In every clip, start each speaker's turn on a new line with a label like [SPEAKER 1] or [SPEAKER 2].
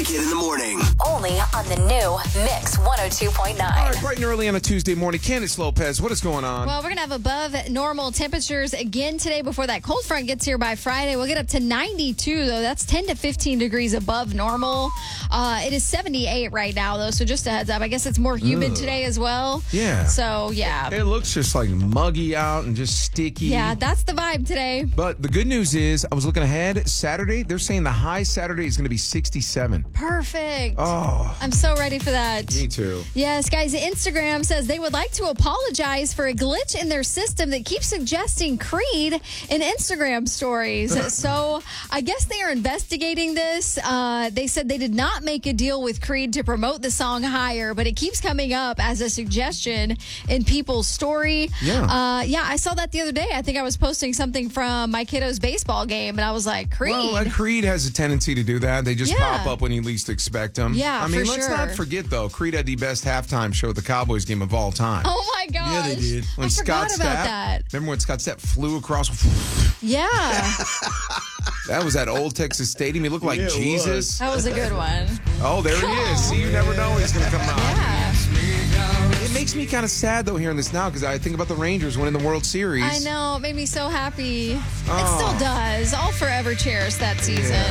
[SPEAKER 1] Kid in the morning.
[SPEAKER 2] Only on the new Mix 102.9.
[SPEAKER 3] All right, bright and early on a Tuesday morning. Candace Lopez, what is going on?
[SPEAKER 4] Well, we're going to have above normal temperatures again today before that cold front gets here by Friday. We'll get up to 92, though. That's 10 to 15 degrees above normal. It is 78 right now, though, so just a heads up. I guess it's more humid today as well.
[SPEAKER 3] Yeah.
[SPEAKER 4] So, yeah.
[SPEAKER 3] It looks just like muggy out and just sticky.
[SPEAKER 4] Yeah, that's the vibe today.
[SPEAKER 3] But the good news is, I was looking ahead. Saturday, they're saying the high Saturday is going to be 67.
[SPEAKER 4] Perfect.
[SPEAKER 3] Oh.
[SPEAKER 4] I'm so ready for that.
[SPEAKER 3] Me too.
[SPEAKER 4] Yes, guys, Instagram says they would like to apologize for a glitch in their system that keeps suggesting Creed in Instagram stories. So I guess they are investigating this. They said they did not make a deal with Creed to promote the song Higher, but it keeps coming up as a suggestion in people's story.
[SPEAKER 3] Yeah.
[SPEAKER 4] I saw that the other day. I think I was posting something from my kiddo's baseball game, and I was like, Creed.
[SPEAKER 3] Well, Creed has a tendency to do that. They just pop up when you least expect them.
[SPEAKER 4] Yeah,
[SPEAKER 3] I mean,
[SPEAKER 4] for
[SPEAKER 3] let's
[SPEAKER 4] sure.
[SPEAKER 3] not forget, though, Creed had the best halftime show at the Cowboys game of all time.
[SPEAKER 4] Oh, my gosh.
[SPEAKER 3] Yeah, they did. When
[SPEAKER 4] I forgot about that.
[SPEAKER 3] Remember when Scott Stapp flew across?
[SPEAKER 4] Yeah.
[SPEAKER 3] That was at Old Texas Stadium. He looked like Jesus.
[SPEAKER 4] That was a good one.
[SPEAKER 3] Oh, there he is. See, you never know he's going to come out.
[SPEAKER 4] Yeah.
[SPEAKER 3] It makes me kind of sad, though, hearing this now, because I think about the Rangers winning the World Series.
[SPEAKER 4] I know. It made me so happy. It
[SPEAKER 3] Oh.
[SPEAKER 4] still does. I'll forever cherish that season.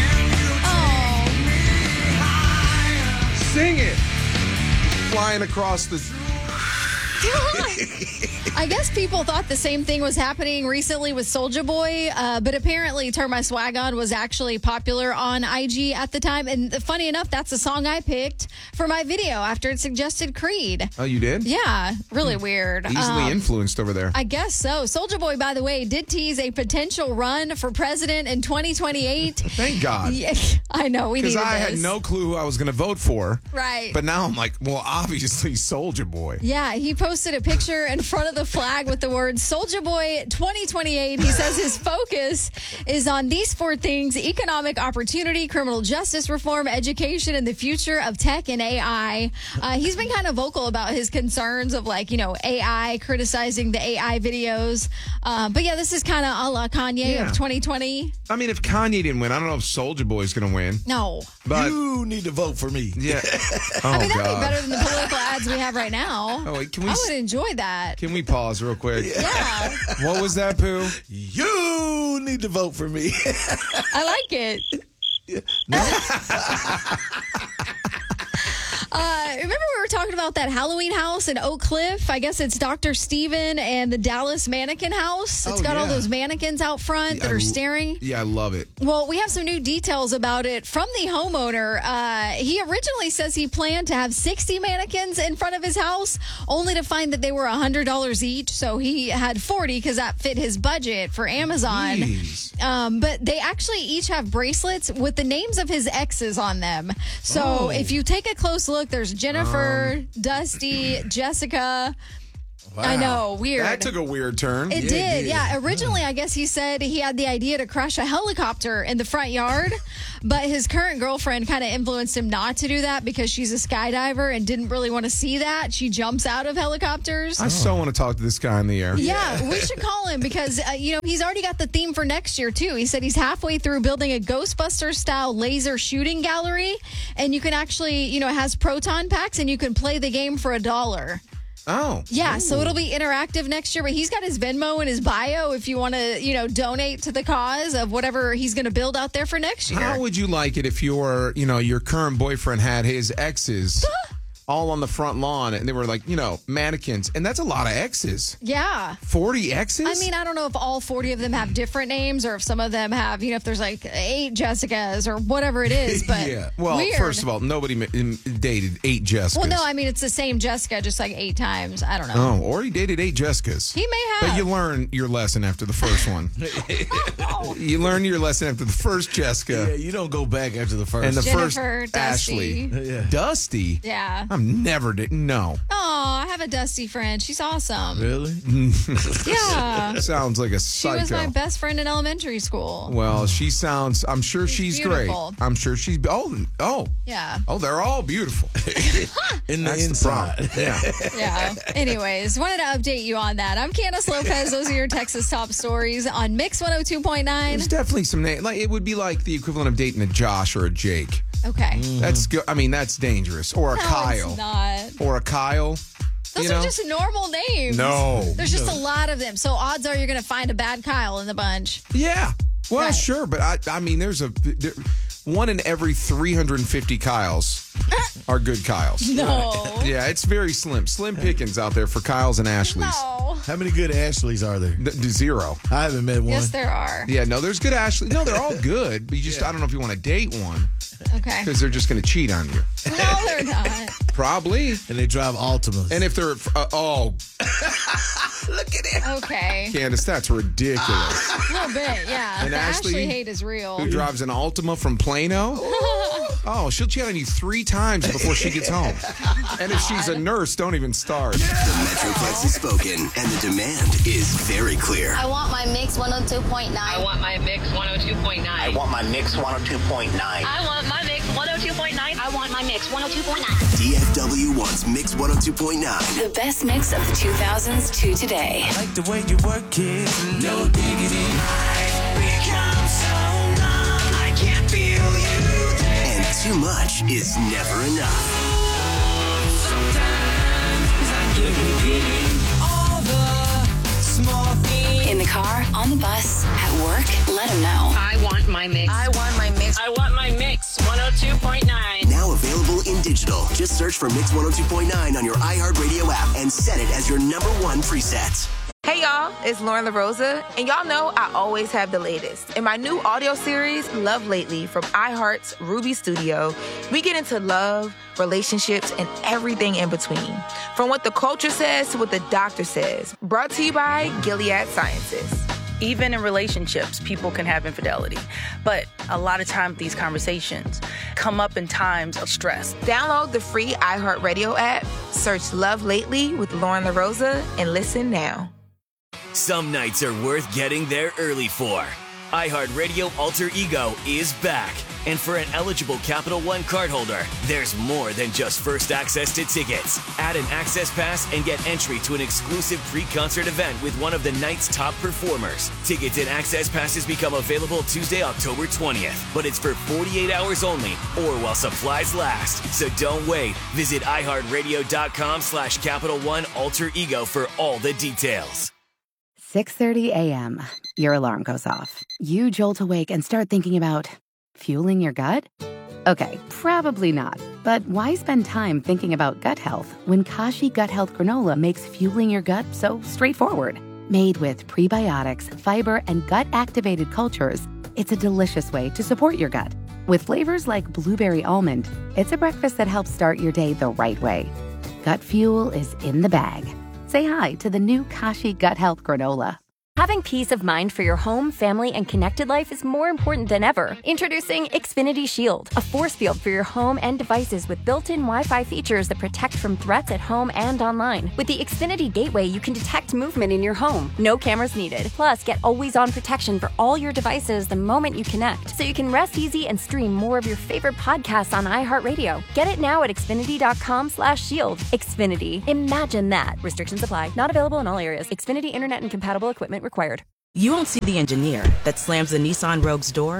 [SPEAKER 3] Sing it. Flying across the...
[SPEAKER 4] I guess people thought the same thing was happening recently with Soulja Boy, but apparently Turn My Swag On was actually popular on IG at the time. And funny enough, that's the song I picked for my video after it suggested Creed.
[SPEAKER 3] Oh, you did?
[SPEAKER 4] Yeah, really weird.
[SPEAKER 3] Easily influenced over there.
[SPEAKER 4] I guess so. Soulja Boy, by the way, did tease a potential run for president in 2028.
[SPEAKER 3] Thank God.
[SPEAKER 4] Yeah, I know. We
[SPEAKER 3] Because
[SPEAKER 4] needed
[SPEAKER 3] I
[SPEAKER 4] this.
[SPEAKER 3] had no clue who I was going to vote for.
[SPEAKER 4] Right.
[SPEAKER 3] But now I'm like, well, obviously Soulja Boy.
[SPEAKER 4] Yeah, he posted a picture in front of the flag with the words Soulja Boy 2028. He says his focus is on these four things: economic opportunity, criminal justice reform, education, and the future of tech and AI. He's been kind of vocal about his concerns of AI, criticizing the AI videos. But yeah, this is kind of a la Kanye of 2020.
[SPEAKER 3] I mean, if Kanye didn't win, I don't know if Soulja Boy's going to win.
[SPEAKER 4] No.
[SPEAKER 3] But
[SPEAKER 5] You need to vote for me.
[SPEAKER 3] yeah. Oh,
[SPEAKER 4] I mean, that'd
[SPEAKER 3] God.
[SPEAKER 4] be better than the political ads we have right now.
[SPEAKER 3] Oh, wait,
[SPEAKER 4] I would enjoy that.
[SPEAKER 3] Can we pause real quick?
[SPEAKER 4] Yeah,
[SPEAKER 3] What was that, Pooh?
[SPEAKER 5] You need to vote for me.
[SPEAKER 4] I like it. Remember we were talking about that Halloween house in Oak Cliff? I guess it's Dr. Steven and the Dallas Mannequin House. It's got all
[SPEAKER 3] yeah.
[SPEAKER 4] those mannequins out front that are staring.
[SPEAKER 3] Yeah, I love it.
[SPEAKER 4] Well, we have some new details about it from the homeowner. He originally says he planned to have 60 mannequins in front of his house, only to find that they were $100 each. So he had 40 because that fit his budget for Amazon.
[SPEAKER 3] Jeez.
[SPEAKER 4] But they actually each have bracelets with the names of his exes on them. So if you take a close look, there's Jennifer, Dusty, Jessica. I know, weird.
[SPEAKER 3] That took a weird turn.
[SPEAKER 4] It did, yeah. Originally, I guess he said he had the idea to crash a helicopter in the front yard, but his current girlfriend kind of influenced him not to do that because she's a skydiver and didn't really want to see that. She jumps out of helicopters.
[SPEAKER 3] I so want to talk to this guy in the air.
[SPEAKER 4] Yeah, we should call him because, he's already got the theme for next year, too. He said he's halfway through building a Ghostbusters-style laser shooting gallery, and you can actually, it has proton packs, and you can play the game for $1.
[SPEAKER 3] Oh.
[SPEAKER 4] Yeah, so it'll be interactive next year, but he's got his Venmo in his bio if you want to, donate to the cause of whatever he's going to build out there for next year.
[SPEAKER 3] How would you like it if your current boyfriend had his exes all on the front lawn and they were like, mannequins? And that's a lot of exes.
[SPEAKER 4] Yeah.
[SPEAKER 3] 40 exes?
[SPEAKER 4] I mean, I don't know if all 40 of them have different names or if some of them have, if there's like 8 Jessicas or whatever it is, but
[SPEAKER 3] yeah. Well,
[SPEAKER 4] weird.
[SPEAKER 3] first of all, nobody dated 8 Jessicas.
[SPEAKER 4] Well, no, I mean, it's the same Jessica, just like 8 times. I don't know.
[SPEAKER 3] Oh, or he dated 8 Jessicas.
[SPEAKER 4] He may have.
[SPEAKER 3] But you learn your lesson after the first one. You learn your lesson after the first Jessica.
[SPEAKER 5] Yeah, you don't go back after the first.
[SPEAKER 3] And the
[SPEAKER 4] Jennifer,
[SPEAKER 3] first
[SPEAKER 4] Dusty.
[SPEAKER 3] Ashley.
[SPEAKER 5] Yeah.
[SPEAKER 3] Dusty?
[SPEAKER 4] Yeah.
[SPEAKER 3] I'm never no.
[SPEAKER 4] Oh, I have a Dusty friend. She's awesome.
[SPEAKER 5] Really?
[SPEAKER 4] Yeah.
[SPEAKER 3] Sounds like a
[SPEAKER 4] She
[SPEAKER 3] psycho.
[SPEAKER 4] was my best friend in elementary school.
[SPEAKER 3] Well, she sounds, I'm sure she's
[SPEAKER 4] beautiful.
[SPEAKER 3] great. I'm sure she's,
[SPEAKER 4] Yeah.
[SPEAKER 3] Oh, they're all beautiful.
[SPEAKER 5] In the
[SPEAKER 3] That's
[SPEAKER 5] inside.
[SPEAKER 3] the problem. Yeah.
[SPEAKER 4] Yeah. Anyways, wanted to update you on that. I'm Candace Lopez. Those are your Texas top stories on Mix 102.9.
[SPEAKER 3] There's definitely some name. Like, it would be like the equivalent of dating a Josh or a Jake.
[SPEAKER 4] Okay.
[SPEAKER 3] That's good. I mean, that's dangerous. Or a
[SPEAKER 4] No,
[SPEAKER 3] Kyle.
[SPEAKER 4] it's not.
[SPEAKER 3] Or a Kyle.
[SPEAKER 4] Those are just normal names.
[SPEAKER 3] No.
[SPEAKER 4] There's just a lot of them. So odds are you're going to find a bad Kyle in the bunch.
[SPEAKER 3] Yeah. Well,
[SPEAKER 4] Right.
[SPEAKER 3] sure. But I mean, there's one in every 350 Kyles are good Kyles.
[SPEAKER 4] No.
[SPEAKER 3] Yeah, it's very slim. Slim pickings out there for Kyles and Ashleys.
[SPEAKER 4] No.
[SPEAKER 5] How many good Ashleys are there?
[SPEAKER 3] Zero.
[SPEAKER 5] I haven't met one.
[SPEAKER 4] Yes, there are.
[SPEAKER 3] Yeah, no, there's good Ashley. No, they're all good. But I don't know if you want to date one
[SPEAKER 4] Okay.
[SPEAKER 3] because they're just going to cheat on you.
[SPEAKER 4] No, they're not.
[SPEAKER 3] Probably.
[SPEAKER 5] And they drive Altimas.
[SPEAKER 3] And if they're, look at it.
[SPEAKER 4] Okay.
[SPEAKER 3] Candace, that's ridiculous.
[SPEAKER 4] A little bit, yeah.
[SPEAKER 3] And
[SPEAKER 4] the
[SPEAKER 3] Ashley,
[SPEAKER 4] Ashley hate is real.
[SPEAKER 3] Who drives an Altima from Plano? Oh, she'll cheat on you 3 times before she gets home. And if she's a nurse, don't even start.
[SPEAKER 1] The Metroplex has spoken, and the demand is very clear.
[SPEAKER 6] I want my Mix 102.9.
[SPEAKER 7] I want my Mix 102.9.
[SPEAKER 8] I want my Mix 102.9.
[SPEAKER 7] I want my Mix 102.9.
[SPEAKER 6] I want my Mix 102.9.
[SPEAKER 1] DFW wants Mix 102.9.
[SPEAKER 2] The best mix of the 2000s to today.
[SPEAKER 9] I like the way you work it, no diggity. Become so numb, I can't feel you there.
[SPEAKER 1] And too much is never enough.
[SPEAKER 9] Sometimes I give all the small things.
[SPEAKER 2] In the car, on the bus, at work, let them know.
[SPEAKER 7] I want my Mix.
[SPEAKER 6] I want my Mix.
[SPEAKER 7] I want my Mix 102.9.
[SPEAKER 1] Now available in digital. Just search for Mix 102.9 on your iHeartRadio app and set it as your #1 preset.
[SPEAKER 10] Hey y'all, it's Lauren LaRosa, and y'all know I always have the latest. In my new audio series, Love Lately, from iHeart's Ruby Studio, we get into love, relationships, and everything in between. From what the culture says to what the doctor says. Brought to you by Gilead Sciences.
[SPEAKER 11] Even in relationships, people can have infidelity. But a lot of times these conversations come up in times of stress.
[SPEAKER 10] Download the free iHeartRadio app, search Love Lately with Lauren LaRosa, and listen now.
[SPEAKER 12] Some nights are worth getting there early for. iHeartRadio Alter Ego is back. And for an eligible Capital One cardholder, there's more than just first access to tickets. Add an access pass and get entry to an exclusive pre-concert event with one of the night's top performers. Tickets and access passes become available Tuesday, October 20th. But it's for 48 hours only or while supplies last. So don't wait. Visit iHeartRadio.com/Capital One Alter Ego for all the details.
[SPEAKER 13] 6:30 a.m. Your alarm goes off. You jolt awake and start thinking about fueling your gut? Okay, probably not. But why spend time thinking about gut health when Kashi Gut Health Granola makes fueling your gut so straightforward? Made with prebiotics, fiber, and gut-activated cultures, it's a delicious way to support your gut. With flavors like blueberry almond, it's a breakfast that helps start your day the right way. Gut fuel is in the bag. Say hi to the new Kashi Gut Health Granola.
[SPEAKER 14] Having peace of mind for your home, family, and connected life is more important than ever. Introducing Xfinity Shield, a force field for your home and devices with built-in Wi-Fi features that protect from threats at home and online. With the Xfinity Gateway, you can detect movement in your home. No cameras needed. Plus, get always-on protection for all your devices the moment you connect, so you can rest easy and stream more of your favorite podcasts on iHeartRadio. Get it now at Xfinity.com/shield. Xfinity. Imagine that. Restrictions apply. Not available in all areas. Xfinity Internet and compatible equipment required.
[SPEAKER 15] You won't see the engineer that slams the Nissan Rogue's door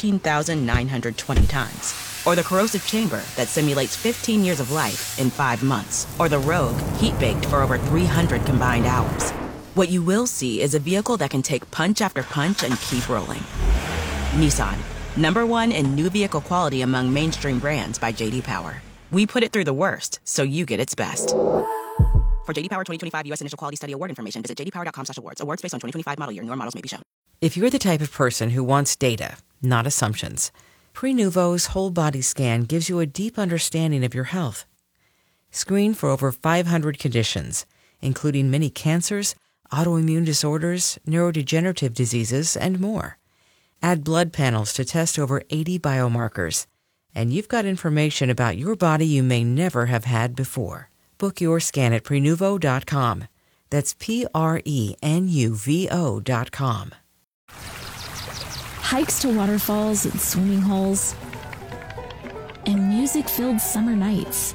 [SPEAKER 15] 13,920 times. Or the corrosive chamber that simulates 15 years of life in 5 months. Or the Rogue heat-baked for over 300 combined hours. What you will see is a vehicle that can take punch after punch and keep rolling. Nissan, #1 in new vehicle quality among mainstream brands by J.D. Power. We put it through the worst, so you get its best. For J.D. Power 2025 U.S. Initial Quality Study Award information, visit jdpower.com/awards. Awards based on 2025 model year. Newer models may be shown.
[SPEAKER 16] If you're the type of person who wants data, not assumptions, Prenuvo's whole body scan gives you a deep understanding of your health. Screen for over 500 conditions, including many cancers, autoimmune disorders, neurodegenerative diseases, and more. Add blood panels to test over 80 biomarkers, and you've got information about your body you may never have had before. Book your scan at Prenuvo.com. That's Prenuvo.com.
[SPEAKER 17] Hikes to waterfalls and swimming holes, and music-filled summer nights.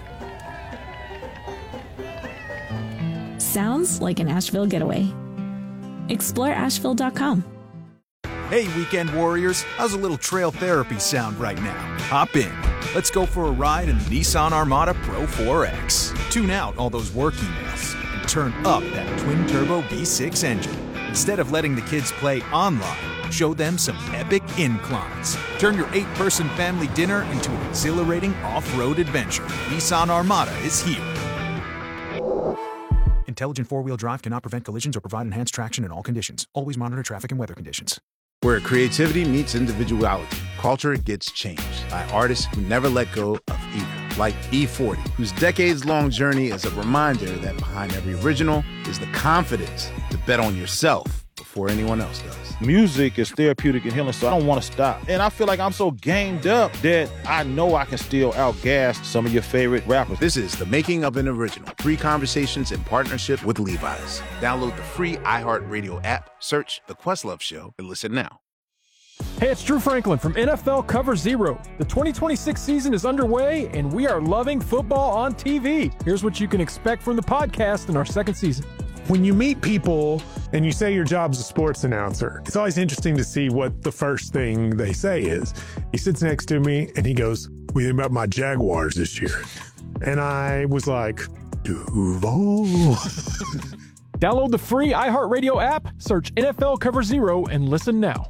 [SPEAKER 17] Sounds like an Asheville getaway. Explore Asheville.com.
[SPEAKER 18] Hey, weekend warriors, how's a little trail therapy sound right now? Hop in. Let's go for a ride in the Nissan Armada Pro 4X. Tune out all those work emails and turn up that twin-turbo V6 engine. Instead of letting the kids play online, show them some epic inclines. Turn your 8-person family dinner into an exhilarating off-road adventure. Nissan Armada is here. Intelligent four-wheel drive cannot prevent collisions or provide enhanced traction in all conditions. Always monitor traffic and weather conditions.
[SPEAKER 19] Where creativity meets individuality, culture gets changed by artists who never let go of either. Like E40, whose decades-long journey is a reminder that behind every original is the confidence to bet on yourself before anyone else does.
[SPEAKER 20] Music is therapeutic and healing, so I don't want to stop. And I feel like I'm so gamed up that I know I can still outgas some of your favorite rappers.
[SPEAKER 19] This is The Making of an Original. 3 conversations in partnership with Levi's. Download the free iHeartRadio app, search The Questlove Show, and listen now.
[SPEAKER 21] Hey, it's Drew Franklin from NFL Cover Zero. The 2026 season is underway, and we are loving football on TV. Here's what you can expect from the podcast in our second season.
[SPEAKER 22] When you meet people and you say your job's a sports announcer, it's always interesting to see what the first thing they say is. He sits next to me and he goes, "What do you think about my Jaguars this year?" And I was like, Duval.
[SPEAKER 21] Download the free iHeartRadio app, search NFL Cover Zero, and listen now.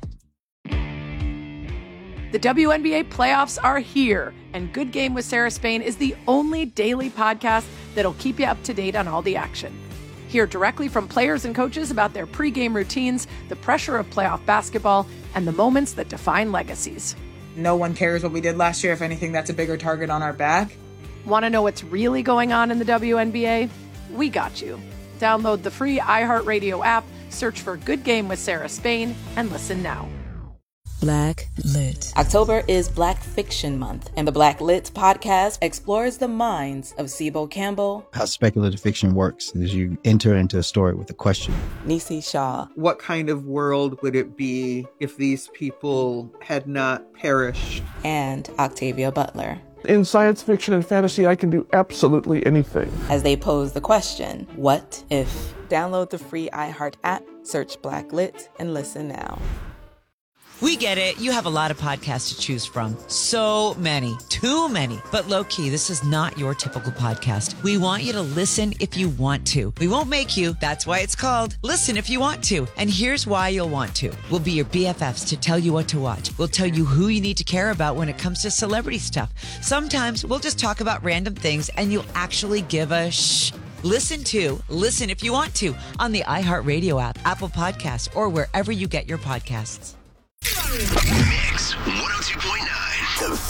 [SPEAKER 23] The WNBA playoffs are here, and Good Game with Sarah Spain is the only daily podcast that'll keep you up to date on all the action. Hear directly from players and coaches about their pregame routines, the pressure of playoff basketball, and the moments that define legacies.
[SPEAKER 24] No one cares what we did last year. If anything, that's a bigger target on our back.
[SPEAKER 23] Want to know what's really going on in the WNBA? We got you. Download the free iHeartRadio app, search for Good Game with Sarah Spain, and listen now.
[SPEAKER 25] Black Lit. October is Black Fiction Month, and the Black Lit podcast explores the minds of Sibo Campbell.
[SPEAKER 26] How speculative fiction works is you enter into a story with a question.
[SPEAKER 25] Nisi Shaw.
[SPEAKER 27] What kind of world would it be if these people had not perished?
[SPEAKER 25] And Octavia Butler.
[SPEAKER 28] In science fiction and fantasy, I can do absolutely anything.
[SPEAKER 25] As they pose the question, what if? Download the free iHeart app, search Black Lit, and listen now.
[SPEAKER 29] We get it. You have a lot of podcasts to choose from. So many. Too many. But low-key, this is not your typical podcast. We want you to listen if you want to. We won't make you. That's why it's called Listen If You Want To. And here's why you'll want to. We'll be your BFFs to tell you what to watch. We'll tell you who you need to care about when it comes to celebrity stuff. Sometimes we'll just talk about random things and you'll actually give a shh. Listen If You Want To on the iHeartRadio app, Apple Podcasts, or wherever you get your podcasts.
[SPEAKER 1] Mix 102.9, the